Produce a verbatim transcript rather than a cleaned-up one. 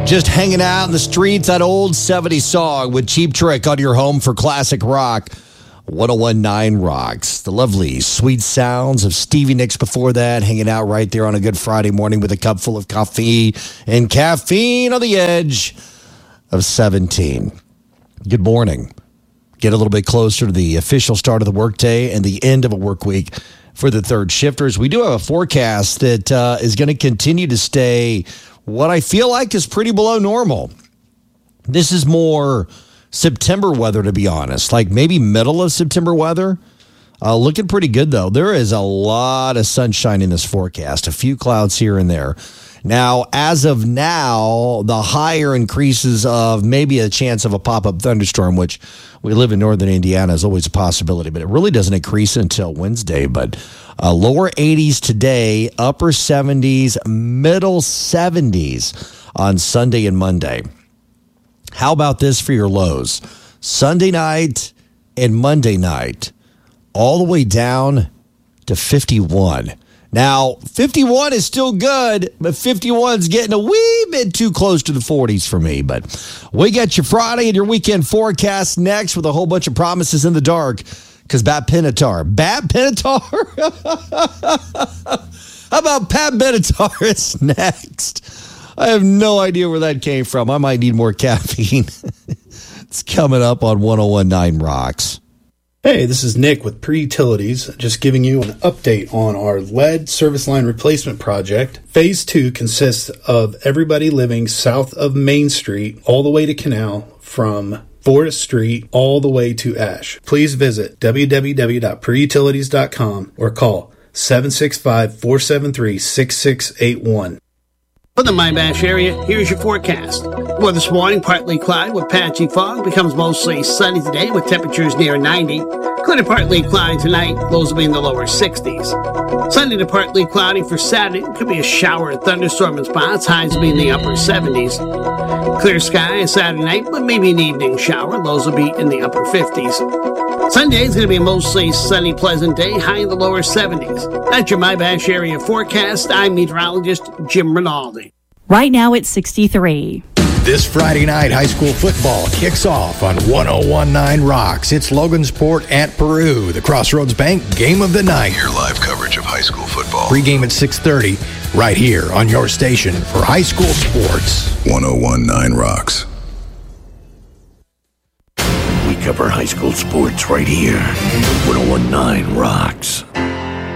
Just hanging out in the streets, that old seventies song with Cheap Trick on your home for classic rock. one oh one point nine Rocks. The lovely, sweet sounds of Stevie Nicks before that, hanging out right there on a good Friday morning with a cup full of coffee and caffeine on the edge of seventeen. Good morning. Get a little bit closer to the official start of the workday and the end of a work week for the third shifters. We do have a forecast that uh, is going to continue to stay what I feel like is pretty below normal. This is more September weather, to be honest, like maybe middle of September weather. Uh, looking pretty good, though. There is a lot of sunshine in this forecast, a few clouds here and there. Now, as of now, the higher increases of maybe a chance of a pop-up thunderstorm, which we live in northern Indiana, is always a possibility, but it really doesn't increase until Wednesday. But uh, lower eighties today, upper seventies, middle seventies on Sunday and Monday. How about this for your lows? Sunday night and Monday night, all the way down to fifty-one. Now, fifty-one is still good, but fifty-one is getting a wee bit too close to the forties for me. But we got your Friday and your weekend forecast next with a whole bunch of promises in the dark. Because Bat Benatar, Bat Benatar? How about Pat Benatar is next? I have no idea where that came from. I might need more caffeine. It's coming up on one oh one point nine Rocks. Hey, this is Nick with Pre-Utilities, just giving you an update on our lead service line replacement project. Phase two consists of everybody living south of Main Street all the way to Canal, from Forest Street all the way to Ash. Please visit w w w dot pre utilities dot com or call seven six five, four seven three, six six eight one. For the Mybash area, here's your forecast. Well, this morning, partly cloudy with patchy fog. Becomes mostly sunny today with temperatures near ninety. Clear to partly cloudy tonight. Lows will be in the lower sixties. Sunny to partly cloudy for Saturday. Could be a shower or thunderstorm in spots. Highs will be in the upper seventies. Clear sky Saturday night, but maybe an evening shower. Lows will be in the upper fifties. Sunday is going to be a mostly sunny, pleasant day. High in the lower seventies. That's your Mybash area forecast. I'm meteorologist Jim Rinaldi. Right now it's sixty-three. This Friday night, high school football kicks off on one oh one point nine Rocks. It's Logansport at Peru, the Crossroads Bank Game of the Night. Your live coverage of high school football. Pre-game at six thirty, right here on your station for high school sports. one oh one point nine Rocks. We cover high school sports right here. one oh one point nine Rocks.